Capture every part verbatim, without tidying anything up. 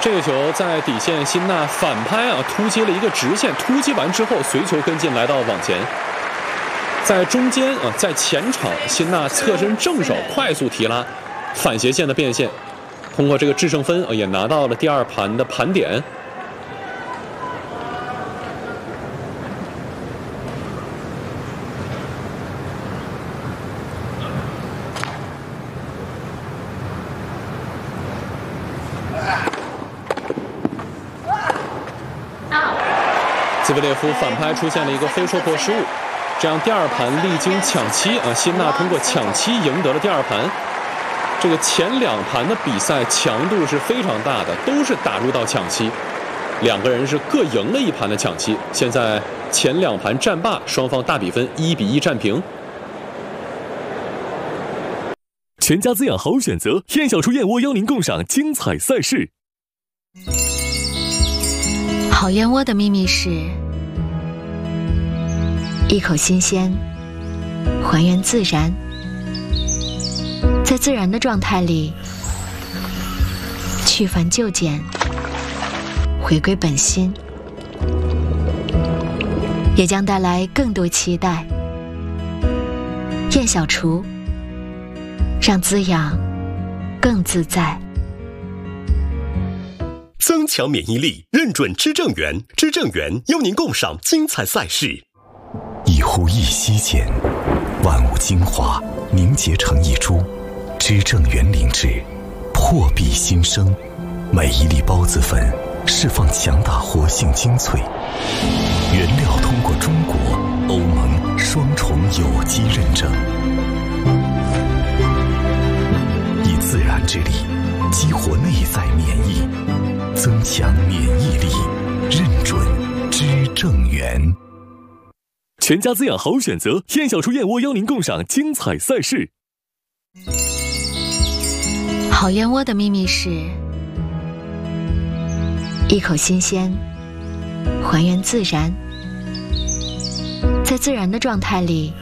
这个球在底线，辛纳反拍啊，突击了一个直线，突击完之后随球跟进来到网前，在中间啊，在前场，辛纳侧身正手快速提拉，反斜线的变线，通过这个制胜分啊，也拿到了第二盘的盘点。兹维列夫反拍出现了一个非受迫失误，这样第二盘历经抢七啊，辛纳通过抢七赢得了第二盘。这个前两盘的比赛强度是非常大的，都是打入到抢七，两个人是各赢了一盘的抢七。现在前两盘战罢，双方大比分一比一战平。 全家滋养好选择，燕小厨燕窝邀您共赏精彩赛事。 好燕窝的秘密是一口新鲜，还原自然，在自然的状态里去繁就简，回归本心，也将带来更多期待。燕小厨，让滋养更自在。 增强免疫力，认准知正源，知正源邀您共赏精彩赛事。 一呼一吸间，万物精华凝结成一株，知正源灵芝，破壁新生。每一粒孢子粉释放强大活性精粹，原料通过中国、欧盟双重有机认证，以自然之力激活内在免疫，增强免疫力，认准知正源。 全家滋养好选择，燕小厨燕窝邀您共赏精彩赛事。 好燕窝的秘密是一口新鲜，还原自然，在自然的状态里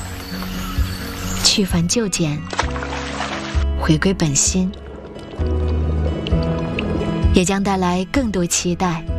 去繁就简，回归本心，也将带来更多期待。